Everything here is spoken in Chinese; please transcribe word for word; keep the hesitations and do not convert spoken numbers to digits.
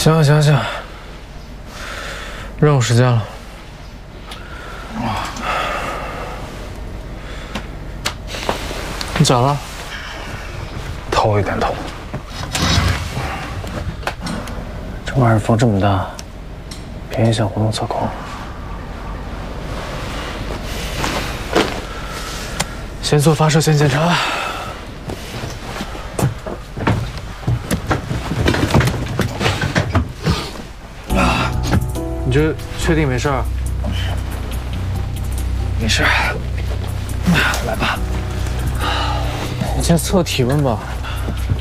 行行行，任务时间了。你咋了？ 头有点痛。这晚上风这么大，别影响活动测控。 先做发射线检查。你这确定没事儿？ 没事，来吧。 你先测体温吧。